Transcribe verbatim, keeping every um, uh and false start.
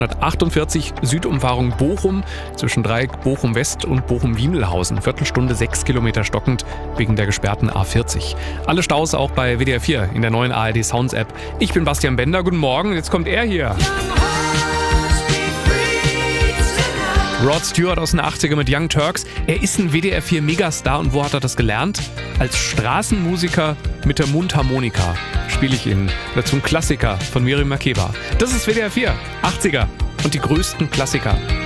hundertachtundvierzig Südumfahrung Bochum zwischen Dreieck Bochum-West und Bochum-Wiemelhausen. Viertelstunde sechs Kilometer stockend wegen der gesperrten A vierzig. Alle Staus auch bei W D R vier in der neuen A R D Sounds App. Ich bin Bastian Bender, guten Morgen, jetzt kommt er hier. Rod Stewart aus den achtziger mit Young Turks. Er ist ein W D R vier Megastar und wo hat er das gelernt? Als Straßenmusiker mit der Mundharmonika spiele ich ihn. Dazu ein Klassiker von Miriam Makeba. Das ist W D R vier, achtziger und die größten Klassiker.